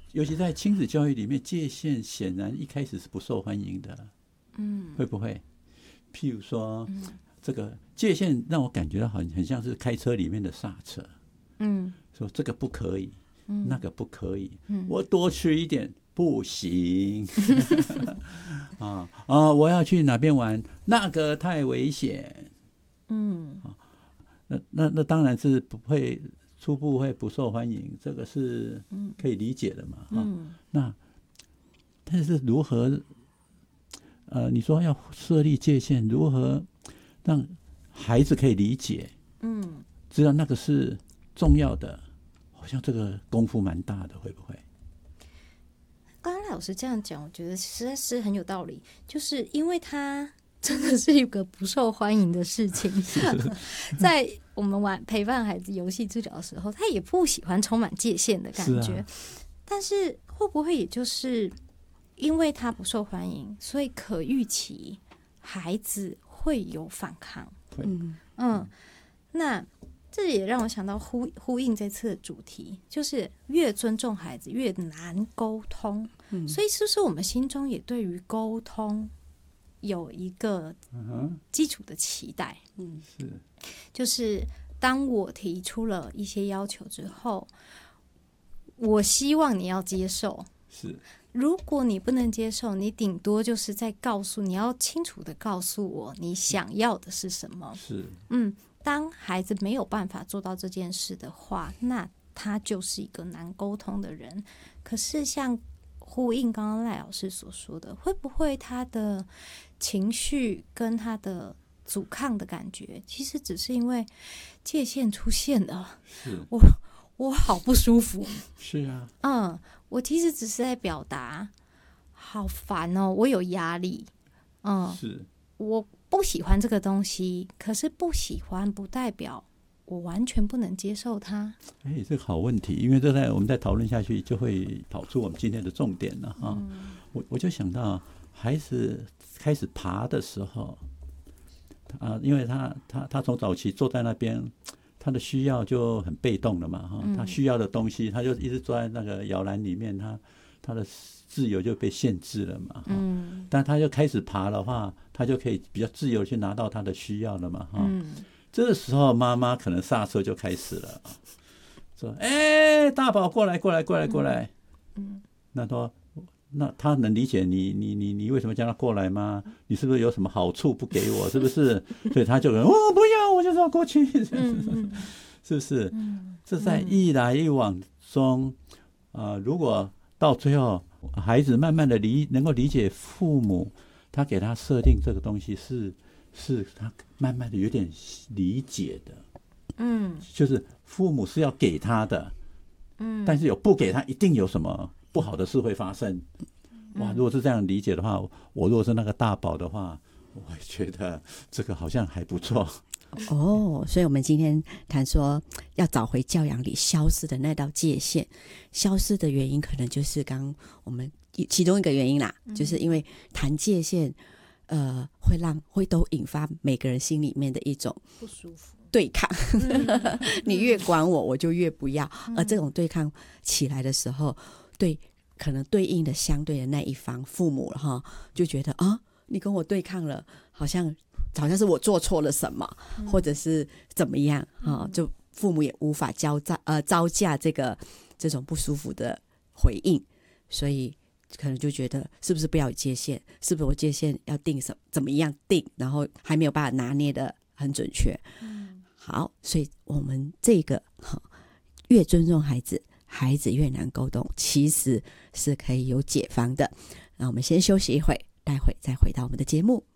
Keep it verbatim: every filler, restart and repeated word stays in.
尤其在亲子教育里面，界限显然一开始是不受欢迎的。嗯，会不会？譬如说，嗯、这个界限让我感觉到很很像是开车里面的刹车。嗯，说这个不可以，嗯、那个不可以，嗯、我多吃一点不行。啊啊！我要去哪边玩，那个太危险。嗯，啊、那那那当然是不会。初步会不受欢迎，这个是可以理解的嘛？嗯哦、那但是如何？呃，你说要设立界限，如何让孩子可以理解？嗯，知道那个是重要的，好像这个功夫蛮大的，会不会？ 刚刚老师这样讲，我觉得实在是很有道理，就是因为他真的是一个不受欢迎的事情。在我们玩陪伴孩子游戏治疗的时候，他也不喜欢充满界限的感觉。是啊、但是会不会也就是因为他不受欢迎，所以可预期孩子会有反抗？嗯嗯，那这也让我想到呼呼应这次的主题，就是越尊重孩子越难沟通。嗯、所以是不是我们心中也对于沟通有一个基础的期待？嗯，是，就是当我提出了一些要求之后，我希望你要接受。是，如果你不能接受，你顶多就是在告诉你要清楚的告诉我你想要的是什么。是，嗯，当孩子没有办法做到这件事的话，那他就是一个难沟通的人。可是像呼应刚刚赖老师所说的，会不会他的情绪跟他的阻抗的感觉，其实只是因为界限出现了，是我我好不舒服。 是啊， 嗯，我其实只是在表达，好烦哦，我有压力。嗯，是，我不喜欢这个东西，可是不喜欢不代表我完全不能接受它。 哎，这个好问题，因为这在我们再讨论下去，就会跑出我们今天的重点了哈。嗯、我我就想到，孩子开始爬的时候，啊，因为他他他从早期坐在那边，他的需要就很被动了嘛哈。他需要的东西，他就一直坐在那个摇篮里面，他他的自由就被限制了嘛。嗯。但他就开始爬的话，他就可以比较自由去拿到他的需要了嘛哈。嗯。这个时候，妈妈可能刹车就开始了，说：“哎、欸，大宝，过来，过来，过来，过来。”嗯，那说，那他能理解你，你，你，你为什么叫他过来吗？你是不是有什么好处不给我？是不是？所以他就哦，不要，我就是要过去，嗯、是不是？嗯、这在一来一往中，啊、呃，如果到最后，孩子慢慢的理能够理解父母，他给他设定这个东西是。是他慢慢的有点理解的，嗯，就是父母是要给他的，嗯，但是有不给他，一定有什么不好的事会发生。哇，如果是这样理解的话，我如果是那个大宝的话，我会觉得这个好像还不错。 哦，所以我们今天谈说要找回教养里消失的那道界限，消失的原因可能就是刚我们其中一个原因啦，嗯、就是因为谈界限。呃，会让会都引发每个人心里面的一种不舒服对抗。嗯、你越管我，我就越不要。嗯、而这种对抗起来的时候，对可能对应的相对的那一方父母哈，就觉得啊，你跟我对抗了，好像好像是我做错了什么，嗯、或者是怎么样啊？就父母也无法交招呃招架这个这种不舒服的回应，所以。可能就觉得是不是不要有界限，是不是我界限要定什么怎么样定，然后还没有办法拿捏的很准确。嗯、好，所以我们这个越尊重孩子，孩子越难沟通，其实是可以有解方的。那我们先休息一会，待会再回到我们的节目。